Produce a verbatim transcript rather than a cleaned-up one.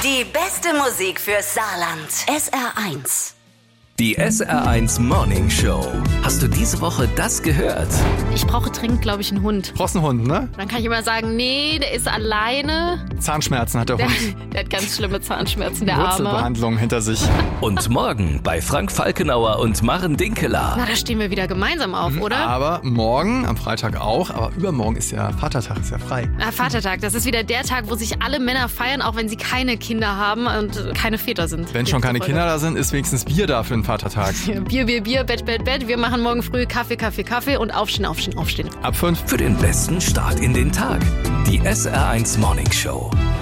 Die beste Musik fürs Saarland. S R eins. Die S R eins Morning Show. Hast du diese Woche das gehört? Ich brauche dringend, glaube ich, einen Hund. Brauchst einen Hund, ne? Dann kann ich immer sagen, nee, der ist alleine. Zahnschmerzen hat der Der, Hund. der hat ganz schlimme Zahnschmerzen, der Arme. Wurzelbehandlung hinter sich. Und morgen bei Frank Falkenauer und Maren Dinkeler. Na, da stehen wir wieder gemeinsam auf, oder? Aber morgen, am Freitag auch, aber übermorgen ist ja Vatertag, ist ja frei. Na, Vatertag, das ist wieder der Tag, wo sich alle Männer feiern, auch wenn sie keine Kinder haben und keine Väter sind. Wenn schon keine Kinder da sind, ist wenigstens Bier da für den Vatertag. Ja, Bier, Bier, Bier, Bett, Bett, Bett. Wir machen morgen früh Kaffee, Kaffee, Kaffee und aufstehen, aufstehen, aufstehen. Ab fünf. Für den besten Start in den Tag. Die S R eins Morning Show.